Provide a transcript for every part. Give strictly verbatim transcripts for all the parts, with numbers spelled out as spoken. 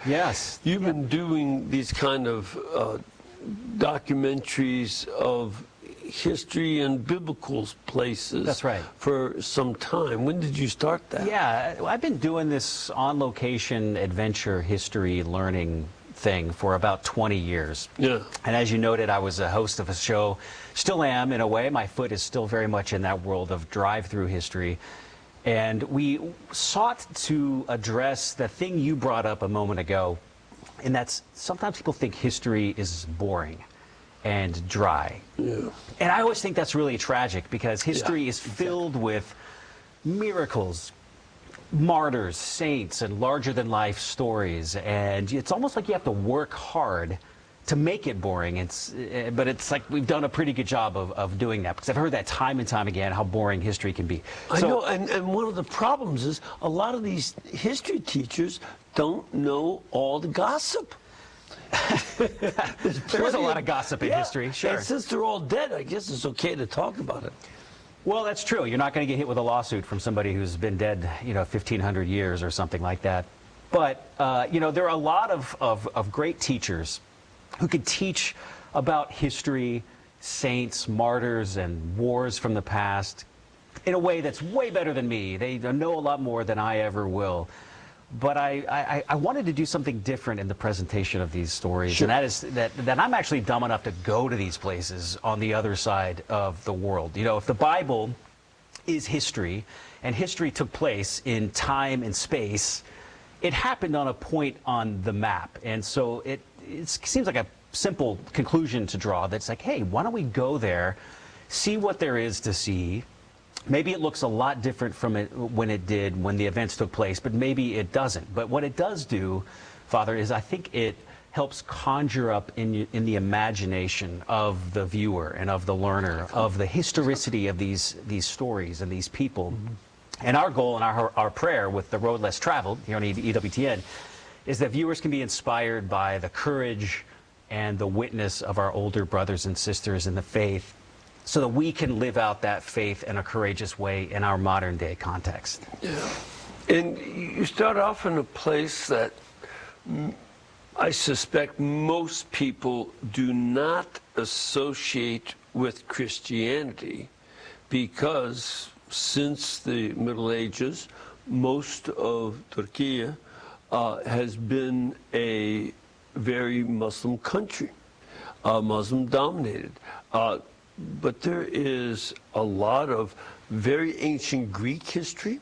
Yes. You've yeah. been doing these kind of uh, documentaries of history and biblical places. That's right. For some time. When did you start that? Yeah, I've been doing this on-location adventure history learning thing for about twenty years. Yeah. And as you noted, I was a host of a show, still am in a way. My foot is still very much in that world of drive-through history. And we sought to address the thing you brought up a moment ago, and that's sometimes people think history is boring and dry. Yeah. And I always think that's really tragic, because history yeah, is filled exactly. with miracles, martyrs, saints, and larger-than-life stories. And it's almost like you have to work hard to make it boring. It's, but it's like we've done a pretty good job of, of doing that, because I've heard that time and time again, how boring history can be. I so, know, and, and one of the problems is a lot of these history teachers don't know all the gossip. There was a lot of gossip in yeah. history, sure. And since they're all dead, I guess it's okay to talk about it. Well, that's true. You're not going to get hit with a lawsuit from somebody who's been dead, you know, fifteen hundred years or something like that. But, uh, you know, there are a lot of, of, of great teachers who could teach about history, saints, martyrs, and wars from the past in a way that's way better than me. They know a lot more than I ever will. But I, I, I wanted to do something different in the presentation of these stories, sure. and that is that, that I'm actually dumb enough to go to these places on the other side of the world. You know, if the Bible is history, and history took place in time and space, it happened on a point on the map. And so it, it seems like a simple conclusion to draw that's like, hey, why don't we go there, see what there is to see. Maybe it looks a lot different from it when it did when the events took place, but maybe it doesn't. But what it does do, Father, is I think it helps conjure up in, in the imagination of the viewer and of the learner of the historicity of these, these stories and these people. Mm-hmm. And our goal and our, our prayer with The Road Less Traveled here on E W T N is that viewers can be inspired by the courage and the witness of our older brothers and sisters in the faith, so that we can live out that faith in a courageous way in our modern day context. Yeah. And you start off in a place that I suspect most people do not associate with Christianity, because since the Middle Ages, most of Turkey uh, has been a very Muslim country, uh, Muslim dominated. Uh, But there is a lot of very ancient Greek history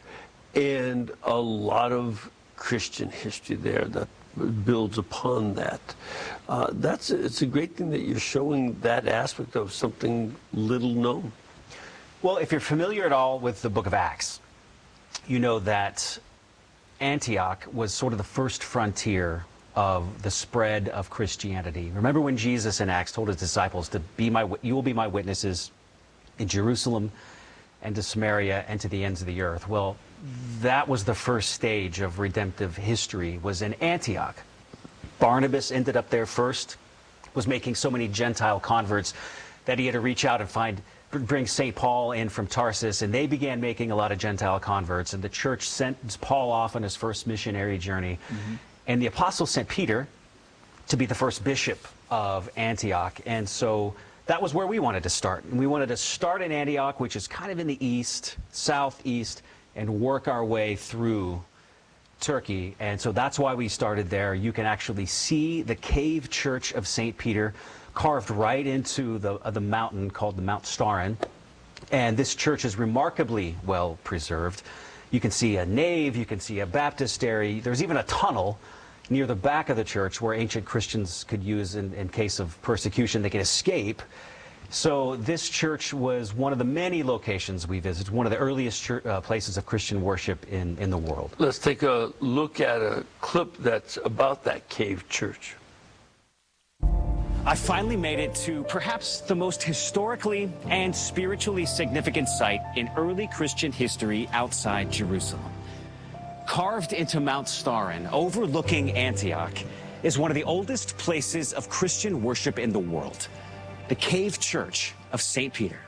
and a lot of Christian history there that builds upon that. Uh, that's it's a great thing that you're showing that aspect of something little known. Well, if you're familiar at all with the book of Acts, you know that Antioch was sort of the first frontier of the spread of Christianity. Remember when Jesus in Acts told his disciples to be my, you will be my witnesses in Jerusalem and to Samaria and to the ends of the earth. Well, that was the first stage of redemptive history, was in Antioch. Barnabas ended up there first, was making so many Gentile converts that he had to reach out and find, bring Saint Paul in from Tarsus, and they began making a lot of Gentile converts, and the church sent Paul off on his first missionary journey. Mm-hmm. And the apostles sent Peter to be the first bishop of Antioch. And so that was where we wanted to start. And we wanted to start in Antioch, which is kind of in the east, southeast, and work our way through Turkey. And so that's why we started there. You can actually see the cave church of Saint Peter carved right into the, uh, the mountain called the Mount Starin. And this church is remarkably well preserved. You can see a nave, you can see a baptistry. There's even a tunnel near the back of the church where ancient Christians could use in, in case of persecution. They could escape. So this church was one of the many locations we visited, one of the earliest church, uh, places of Christian worship in, in the world. Let's take a look at a clip that's about that cave church. I finally made it to perhaps the most historically and spiritually significant site in early Christian history outside Jerusalem. Carved into Mount Starin, overlooking Antioch, is one of the oldest places of Christian worship in the world, the cave church of Saint Peter.